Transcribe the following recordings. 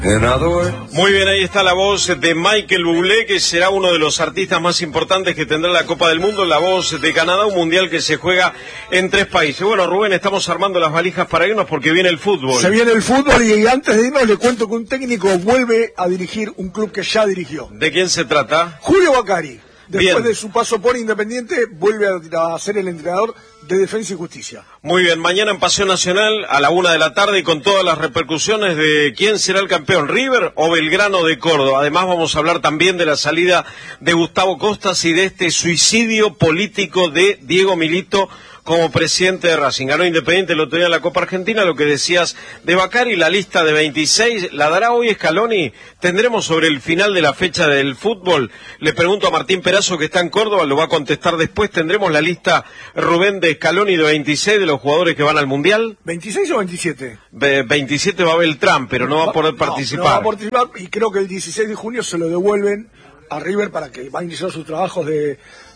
Muy bien, ahí está la voz de Michael Bublé, que será uno de los artistas más importantes que tendrá la Copa del Mundo, la voz de Canadá, un mundial que se juega en 3 países. Bueno, Rubén, estamos armando las valijas para irnos porque viene el fútbol. Se viene el fútbol y antes de irnos le cuento que un técnico vuelve a dirigir un club que ya dirigió. ¿De quién se trata? Julio Bacari. Después Bien. de su paso por Independiente, vuelve a ser el entrenador de Defensa y Justicia. Muy bien, mañana en Paseo Nacional a la 1 de la tarde y con todas las repercusiones de quién será el campeón, River o Belgrano de Córdoba. Además vamos a hablar también de la salida de Gustavo Costas y de este suicidio político de Diego Milito como presidente de Racing. Ganó Independiente el otro día en la Copa Argentina. Lo que decías de Bacari, la lista de 26, ¿la dará hoy Scaloni? ¿Tendremos sobre el final de la fecha del fútbol? Le pregunto a Martín Perazo, que está en Córdoba, lo va a contestar después. ¿Tendremos la lista, Rubén, de Scaloni de 26 de los jugadores que van al Mundial? ¿26 o 27? 27 va Beltrán, pero no va a poder participar. No va a participar y creo que el 16 de junio se lo devuelven a River para que va a iniciar sus trabajos de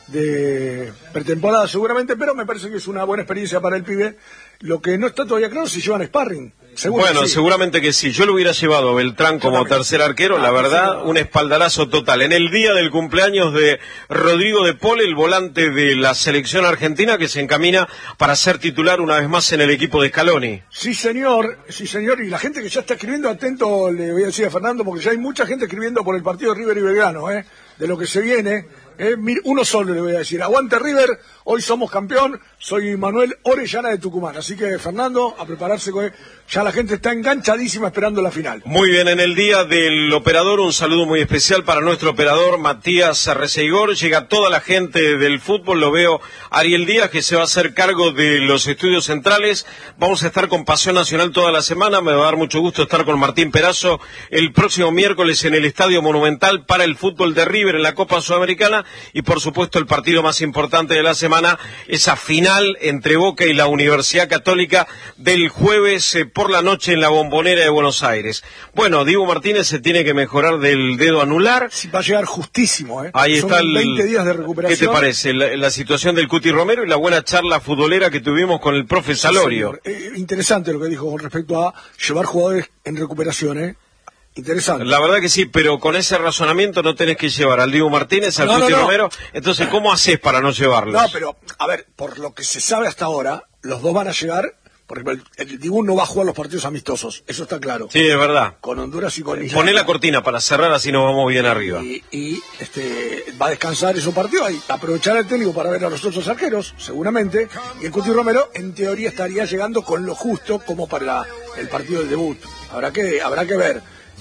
pretemporada seguramente, pero me parece que es una buena experiencia para el pibe. Lo que no está todavía claro es si llevan sparring. Bueno, sí. Seguramente que sí. Yo lo hubiera llevado a Beltrán como tercer arquero, la verdad, un espaldarazo total. En el día del cumpleaños de Rodrigo de Paul, el volante de la selección argentina, que se encamina para ser titular una vez más en el equipo de Scaloni. Sí, señor, y la gente que ya está escribiendo, atento, le voy a decir a Fernando, porque ya hay mucha gente escribiendo por el partido de River y Belgrano, de lo que se viene. Uno solo le voy a decir: aguante River, hoy somos campeón. Soy Manuel Orellana de Tucumán, así que Fernando, a prepararse, ya la gente está enganchadísima esperando la final. Muy bien, en el día del operador, un saludo muy especial para nuestro operador Matías Receigor. Llega toda la gente del fútbol, lo veo Ariel Díaz, que se va a hacer cargo de los estudios centrales. Vamos a estar con Pasión Nacional toda la semana. Me va a dar mucho gusto estar con Martín Perazo el próximo miércoles en el Estadio Monumental para el fútbol de River en la Copa Sudamericana. Y por supuesto el partido más importante de la semana, esa final entre Boca y la Universidad Católica del jueves por la noche en la Bombonera de Buenos Aires. Bueno, Diego Martínez se tiene que mejorar del dedo anular. Sí, va a llegar justísimo, Ahí son está 20 días de recuperación. ¿Qué te parece? La situación del Cuti Romero y la buena charla futbolera que tuvimos con el profe Salorio. Interesante lo que dijo con respecto a llevar jugadores en recuperación, Interesante. La verdad que sí, pero con ese razonamiento no tenés que llevar al Diego Martínez, al Cuti Romero. Entonces, ¿cómo haces para no llevarlos? No, pero, a ver, por lo que se sabe hasta ahora, los dos van a llegar, porque el Dibu no va a jugar los partidos amistosos, eso está claro. Sí, es verdad. Con Honduras y con Islandia. Poné la cortina para cerrar, así nos vamos bien arriba. Y va a descansar esos partidos, y aprovechar el técnico para ver a los otros arqueros, seguramente, y el Cuti Romero, en teoría, estaría llegando con lo justo como para el partido del debut. Habrá que ver.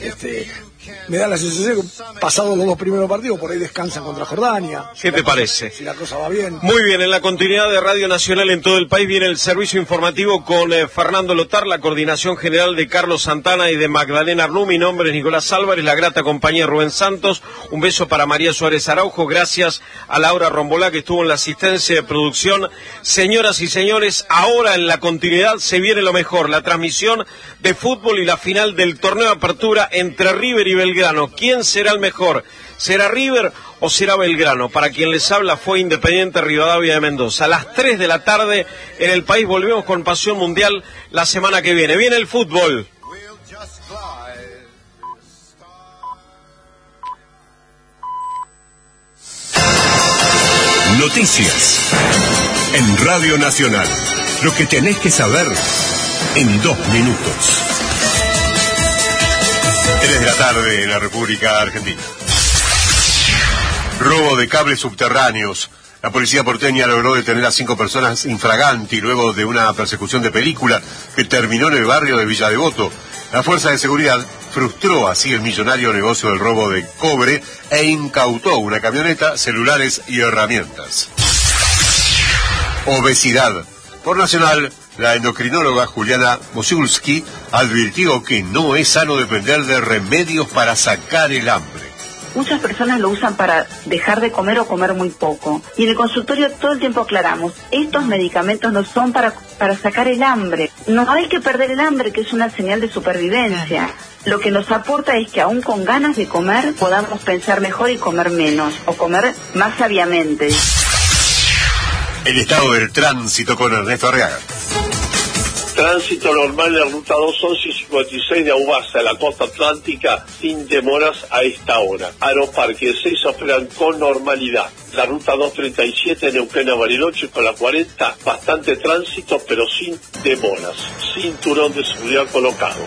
Me da la sensación que pasados los 2 primeros partidos por ahí descansan contra Jordania. ¿Qué te parece? Si la cosa va bien. Muy bien, en la continuidad de Radio Nacional en todo el país viene el servicio informativo con Fernando Lotar, la coordinación general de Carlos Santana y de Magdalena Arnú. Mi nombre es Nicolás Álvarez, la grata compañía Rubén Santos. Un beso para María Suárez Araujo, gracias a Laura Rombolá que estuvo en la asistencia de producción. Señoras y señores, ahora en la continuidad se viene lo mejor, la transmisión de fútbol y la final del torneo de apertura entre River y Belgrano. ¿Quién será el mejor? ¿Será River o será Belgrano? Para quien les habla fue Independiente Rivadavia de Mendoza. A las 3 de la tarde en el país volvemos con Pasión Mundial la semana que viene. Viene el fútbol. Noticias en Radio Nacional. Lo que tenés que saber en 2 minutos. 3 de la tarde en la República Argentina. Robo de cables subterráneos. La policía porteña logró detener a 5 personas infraganti luego de una persecución de película que terminó en el barrio de Villa Devoto. La fuerza de seguridad frustró así el millonario negocio del robo de cobre e incautó una camioneta, celulares y herramientas. Obesidad. Por Nacional, la endocrinóloga Juliana Mosulski advirtió que no es sano depender de remedios para sacar el hambre. Muchas personas lo usan para dejar de comer o comer muy poco. Y en el consultorio todo el tiempo aclaramos, estos medicamentos no son para sacar el hambre. No hay que perder el hambre, que es una señal de supervivencia. Lo que nos aporta es que aún con ganas de comer podamos pensar mejor y comer menos, o comer más sabiamente. El estado del tránsito con Ernesto Arriaga. Tránsito normal en la ruta 211 y 56 de Aubasa, en la costa atlántica, sin demoras a esta hora. Aeroparque de 6 operan con normalidad. La ruta 237 de Neuquén a Bariloche con la 40, bastante tránsito pero sin demoras. Cinturón de seguridad colocado.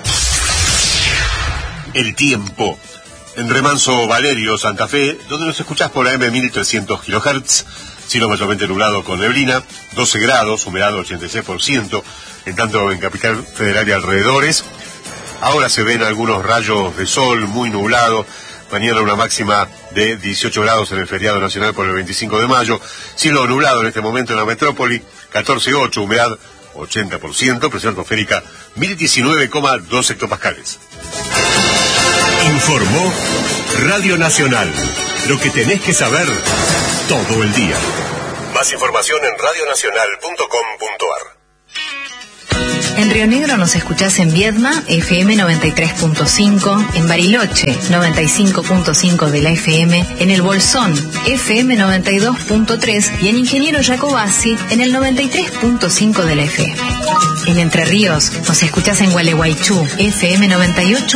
El tiempo. En Remanso Valerio, Santa Fe, donde nos escuchás por AM 1300 kHz, cielo mayormente nublado con neblina, 12 grados, humedad 86%, en tanto en Capital Federal y alrededores. Ahora se ven algunos rayos de sol, muy nublado. Mañana una máxima de 18 grados en el feriado nacional por el 25 de mayo. Cielo nublado en este momento en la metrópoli, 14,8, humedad 80%, presión atmosférica 1019,2 hectopascales. Informó Radio Nacional. Lo que tenés que saber todo el día. Más información en radionacional.com.ar. En Río Negro nos escuchás en Viedma, FM 93.5, en Bariloche, 95.5 de la FM, en El Bolsón, FM 92.3 y en Ingeniero Jacobasi, en el 93.5 de la FM. En Entre Ríos nos escuchás en Gualeguaychú, FM 98.